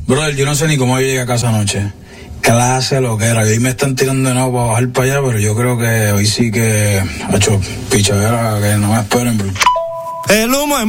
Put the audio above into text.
Brother, yo no sé ni cómo yo llegué a casa anoche. Clase lo que era. Hoy me están tirando de nuevo para bajar para allá, pero yo creo que hoy sí que ha hecho pichadera, que no me esperen, bro. El humo en